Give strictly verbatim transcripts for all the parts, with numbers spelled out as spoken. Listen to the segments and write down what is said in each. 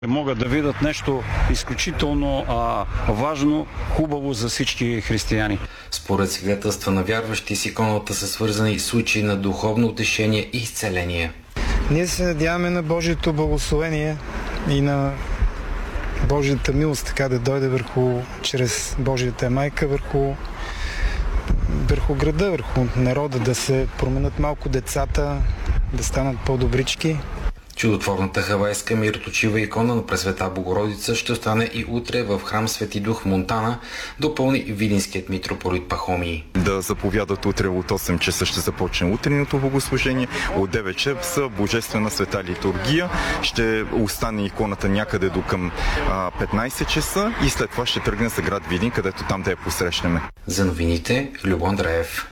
Могат да видят нещо изключително а, важно, хубаво за всички християни. Според свидетелства на вярващи, с иконата са свързани случаи на духовно утешение и изцеление. Ние се надяваме на Божието благословение и на Божията милост, така да дойде върху, чрез Божията майка, върху, върху града, върху народа, да се променят малко децата, да станат по-добрички. Чудотворната хавайска мироточива икона на Пресвета Богородица ще остане и утре в храм Свети Дух в Монтана, допълни видинският митрополит Пахомий. Да заповядат утре от осем часа ще започне утренното богослужение, от девет часа божествена света литургия, ще остане иконата някъде до към а, петнайсет часа и след това ще тръгне за град Видин, където там да я посрещнем. За новините Любо Андреев.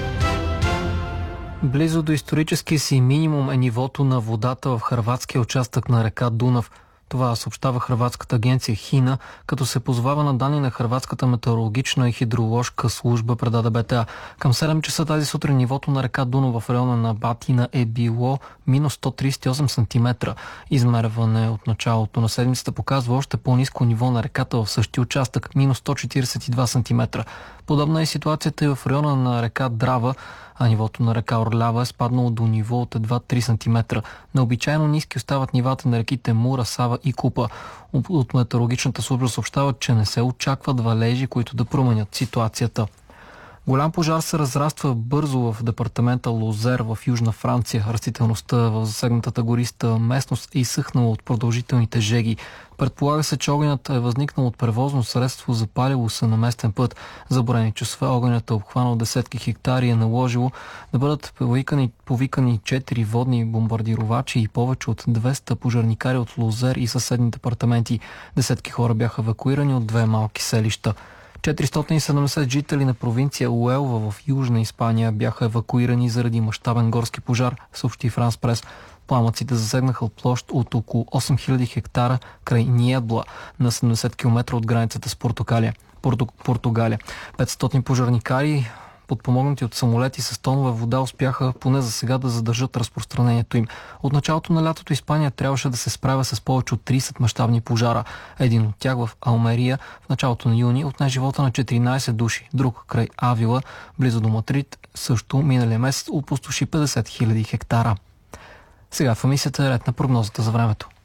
Близо до историческия си минимум е нивото на водата в хърватския участък на река Дунав. Това съобщава хърватската агенция ХИНА, като се позовава на данни на хърватската метеорологична и хидроложка служба, предаде БТА. Към седем часа тази сутрин нивото на река Дунав в района на Батина е било минус сто трийсет и осем сантиметра. Измерване от началото на седмицата показва още по-ниско ниво на реката в същия участък – минус сто четирийсет и два сантиметра. Подобна е ситуацията и в района на река Драва, а нивото на река Орлява е спаднало до ниво от едва три сантиметра. Необичайно ниски остават нивата на реките Мура, Сава и Купа. От метеорологичната служба съобщават, че не се очакват валежи, които да променят ситуацията. Голям пожар се разраства бързо в департамента Лозер в Южна Франция. Растителността в засегнатата гориста местност е изсъхнала от продължителните жеги. Предполага се, че огънят е възникнал от превозно средство, запалило се на местен път. За броени часове огънят е обхванал десетки хектари и е наложило да бъдат повикани, повикани четири водни бомбардировачи и повече от двеста пожарникари от Лозер и съседни департаменти. Десетки хора бяха евакуирани от две малки селища. четиристотин и седемдесет жители на провинция Уелва в Южна Испания бяха евакуирани заради мащабен горски пожар, съобщи Франс Прес. Пламъците засегнаха площ от около осем хиляди хектара край Ниебла, на седемдесет километра от границата с Португалия. Порту... Португалия. петстотин пожарникари, подпомогнати от самолети с тонове вода, успяха поне за сега да задържат разпространението им. От началото на лятото Испания трябваше да се справя с повече от трийсет мащабни пожара. Един от тях в Алмерия в началото на юни отне живота на четиринайсет души. Друг край Авила, близо до Мадрид, също миналия месец опустоши петдесет хиляди хектара. Сега в емисията е ред на прогнозата за времето.